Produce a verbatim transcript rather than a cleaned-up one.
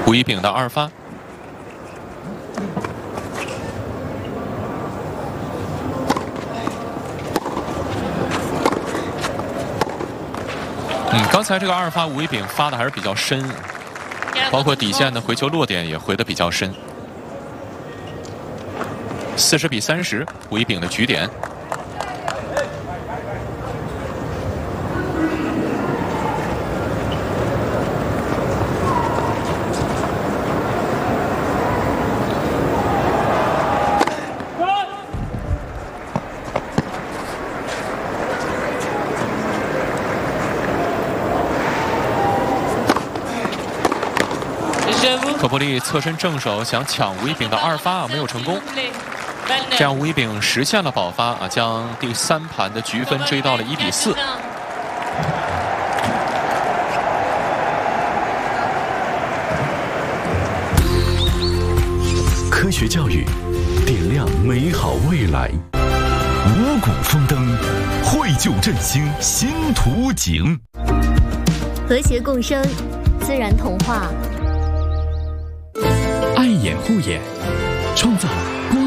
吴一丙的二发。嗯，刚才这个二发吴一丙发的还是比较深，包括底线的回球落点也回得比较深。四十比三十，吴一丙的局点。科波利侧身正手想抢吴一丙的二发啊，没有成功。这样吴一丙实现了保发啊，将第三盘的局分追到了一比四。 科学教育，点亮美好未来。五谷丰登，绘就振兴新图景。 和谐共生，自然童话。 爱眼护眼，创造光